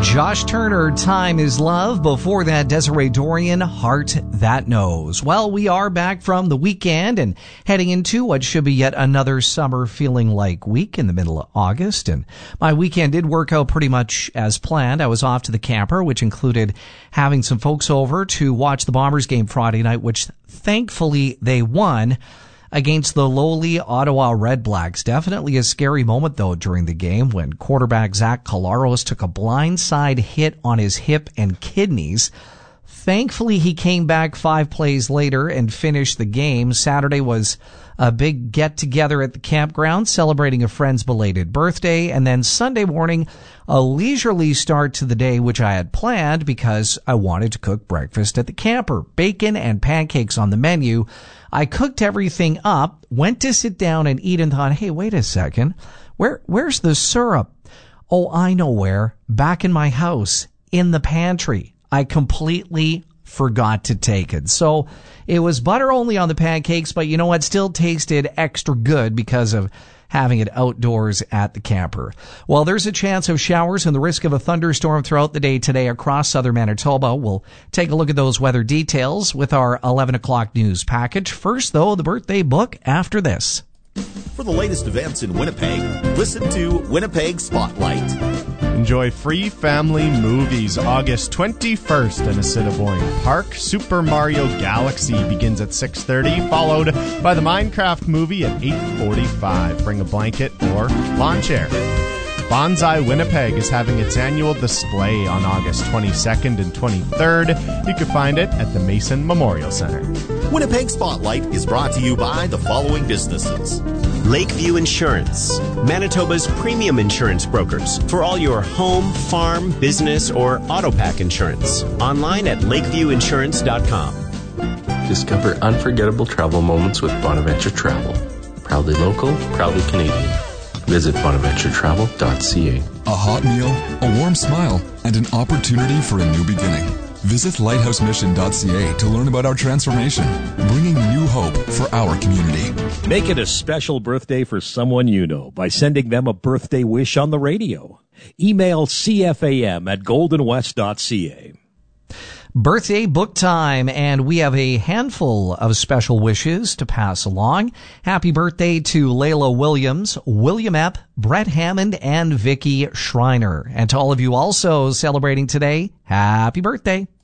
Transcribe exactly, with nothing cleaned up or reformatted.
Josh Turner, Time is Love. Before that, Desiree Dorian, Heart That Knows. Well, we are back from the weekend and heading into what should be yet another summer feeling like week in the middle of August. And my weekend did work out pretty much as planned. I was off to the camper, which included having some folks over to watch the Bombers game Friday night, which thankfully they won against the lowly Ottawa Red Blacks. Definitely a scary moment, though, during the game when quarterback Zach Collaros took a blindside hit on his hip and kidneys. Thankfully, he came back five plays later and finished the game. Saturday was a big get-together at the campground celebrating a friend's belated birthday. And then Sunday morning, a leisurely start to the day, which I had planned because I wanted to cook breakfast at the camper. Bacon and pancakes on the menu. I cooked everything up, went to sit down and eat, and thought, hey, wait a second. Where, where's the syrup? Oh, I know where. Back in my house, in the pantry. I completely forgot to take it. So it was butter only on the pancakes, but you know what? Still tasted extra good because of having it outdoors at the camper. Well, there's a chance of showers and the risk of a thunderstorm throughout the day today across southern Manitoba. We'll take a look at those weather details with our eleven o'clock news package. First, though, the birthday book after this. For the latest events in Winnipeg, listen to Winnipeg Spotlight. Enjoy free family movies August twenty-first in Assiniboine Park. Super Mario Galaxy begins at six thirty, followed by the Minecraft movie at eight forty-five. Bring a blanket or lawn chair. Bonsai Winnipeg is having its annual display on August twenty-second and twenty-third. You can find it at the Mason Memorial Center. Winnipeg Spotlight is brought to you by the following businesses. Lakeview Insurance, Manitoba's premium insurance brokers for all your home, farm, business, or auto pack insurance. Online at lakeview insurance dot com. Discover unforgettable travel moments with Bonaventure Travel. Proudly local, proudly Canadian. Visit bonaventure travel dot c a. A hot meal, a warm smile, and an opportunity for a new beginning. Visit lighthouse mission dot c a to learn about our transformation, bringing new hope for our community. Make it a special birthday for someone you know by sending them a birthday wish on the radio. Email c f a m at golden west dot c a. Birthday book time, and we have a handful of special wishes to pass along. Happy birthday to Layla Williams, William Epp, Brett Hammond, and Vicky Schreiner. And to all of you also celebrating today, happy birthday.